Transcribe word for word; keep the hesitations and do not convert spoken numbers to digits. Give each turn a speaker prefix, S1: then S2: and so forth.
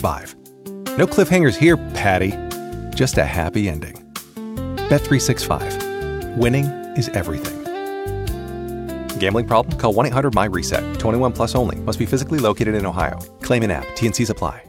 S1: sixty-five. No cliffhangers here, Patty. Just a happy ending. Bet three sixty-five. Winning is everything. Gambling problem? Call one eight hundred M Y RESET. twenty-one plus only. Must be physically located in Ohio. Claim in app. T N Cs apply.